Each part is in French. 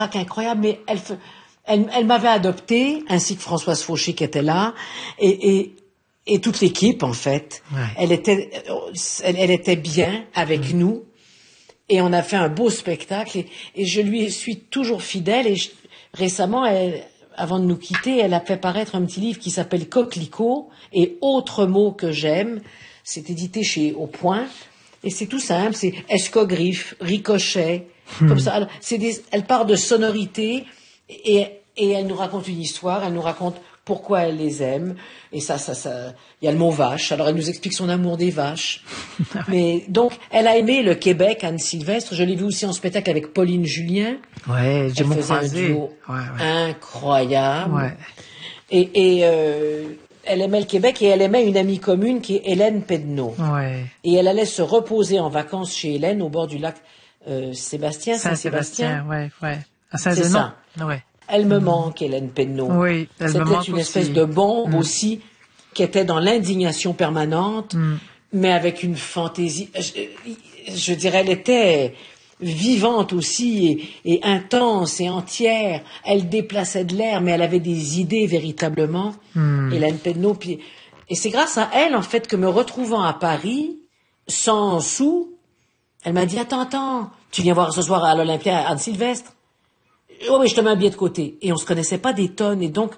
incroyable, mais elle m'avait adoptée, ainsi que Françoise Fauché qui était là, et toute l'équipe, en fait. Ouais. Elle était bien avec nous, et on a fait un beau spectacle, et je lui suis toujours fidèle, et récemment, avant de nous quitter, elle a fait paraître un petit livre qui s'appelle Coquelicot et autres mots que j'aime. C'est édité chez Au Point, et c'est tout simple, c'est escogriffe, ricochet, comme ça. Alors, elle part de sonorités, et elle nous raconte une histoire, elle nous raconte pourquoi elle les aime, et ça, il y a le mot vache, alors elle nous explique son amour des vaches. Mais donc, elle a aimé le Québec, Anne Sylvestre, je l'ai vu aussi en spectacle avec Pauline Julien. Ouais, j'ai mon faisait un duo incroyable. Ouais. Et elle aimait le Québec, et elle aimait une amie commune qui est Hélène Pedneau. Ouais. Et elle allait se reposer en vacances chez Hélène au bord du lac Saint-Sébastien. Ouais. À C'est Saint-Zénon. ça. Ouais. Elle me manque, Hélène Pedneau. Oui, elle me manque C'était une aussi. espèce de bombe aussi, qui était dans l'indignation permanente, mais avec une fantaisie. Je dirais, elle était vivante aussi, et intense et entière. Elle déplaçait de l'air, mais elle avait des idées véritablement. Hélène Pedneau. Et c'est grâce à elle, en fait, que me retrouvant à Paris, sans sous, elle m'a dit, attends, tu viens voir ce soir à l'Olympia Anne Sylvestre? Oh, mais je te mets un billet de côté. Et on se connaissait pas des tonnes, et donc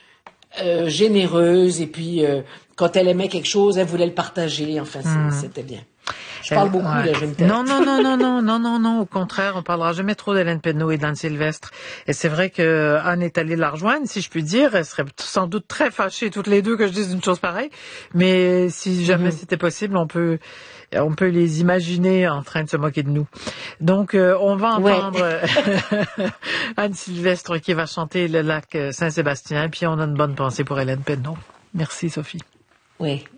généreuse, et puis quand elle aimait quelque chose, elle voulait le partager. Enfin, c'était bien. Je parle beaucoup, là, je vais me taire. Non, au contraire, on parlera jamais trop d'Hélène Pedneau et d'Anne Sylvestre. Et c'est vrai que Anne est allée la rejoindre, si je puis dire. Elle serait sans doute très fâchée, toutes les deux, que je dise une chose pareille. Mais si jamais c'était possible, on peut les imaginer en train de se moquer de nous. Donc, on va entendre Anne Sylvestre qui va chanter le lac Saint-Sébastien, puis on a une bonne pensée pour Hélène Pedneau. Merci, Sophie. Oui.